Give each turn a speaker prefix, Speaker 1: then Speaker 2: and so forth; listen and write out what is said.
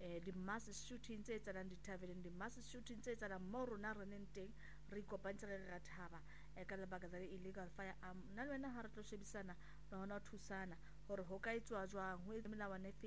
Speaker 1: di-mass shooting tse etsalang di-taverneng, di-mass shooting tse etsalang mo rona re neng teng re ikopantse re ra thaba ka lebaka la illegal firearm. Nna le wena ha re tlo shebisana re hona ho thusana hore ho ka etswa jwang, ho melawana